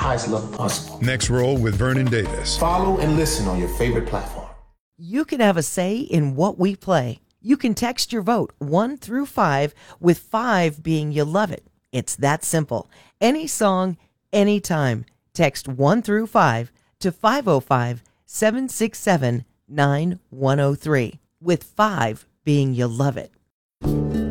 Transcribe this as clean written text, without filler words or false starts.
highest level possible. Next Roll with Vernon Davis. Follow and listen on your favorite platform. You can have a say in what we play. You can text your vote 1 through 5, with 5 being you love it. It's that simple. Any song, anytime. Text 1 through 5 to 505-767-9103, with 5 being you love it.